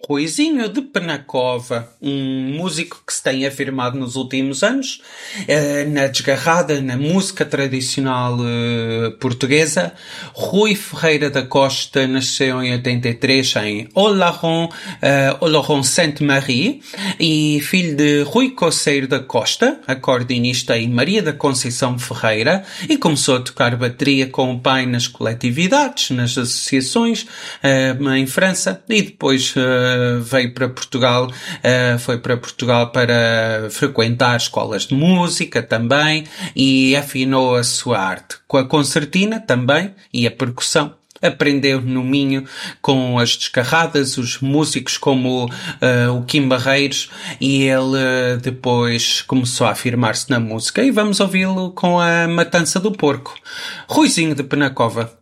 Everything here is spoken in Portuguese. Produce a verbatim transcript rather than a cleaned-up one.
Ruizinho de Penacova, um músico que se tem afirmado nos últimos anos eh, na desgarrada, na música tradicional eh, portuguesa. Rui Ferreira da Costa nasceu em oitenta e três em Oloron, eh, Oloron Sainte-Marie, e filho de Rui Coceiro da Costa, acordeonista, e Maria da Conceição Ferreira, e começou a tocar bateria com o pai nas coletividades, nas associações eh, em França, e depois eh, veio para Portugal, uh, foi para Portugal para frequentar escolas de música também e afinou a sua arte. Com a concertina também e a percussão. Aprendeu no Minho com as descarradas, os músicos como uh, o Kim Barreiros, e ele uh, depois começou a afirmar-se na música. E vamos ouvi-lo com a Matança do Porco. Ruizinho de Penacova.